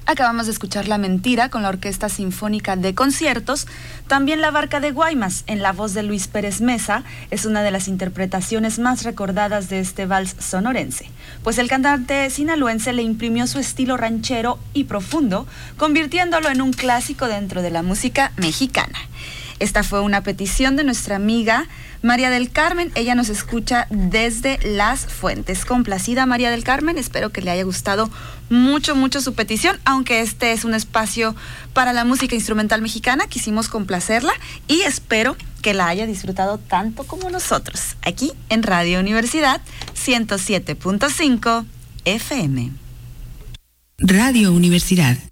Acabamos de escuchar La Mentira con la Orquesta Sinfónica de Conciertos. También La Barca de Guaymas, en la voz de Luis Pérez Mesa, es una de las interpretaciones más recordadas de este vals sonorense, pues el cantante sinaloense le imprimió su estilo ranchero y profundo, convirtiéndolo en un clásico dentro de la música mexicana. Esta fue una petición de nuestra amiga María del Carmen. Ella nos escucha desde Las Fuentes. Complacida, María del Carmen. Espero que le haya gustado mucho su petición. Aunque este es un espacio para la música instrumental mexicana, quisimos complacerla y espero que la haya disfrutado tanto como nosotros, aquí en Radio Universidad 107.5 FM. Radio Universidad.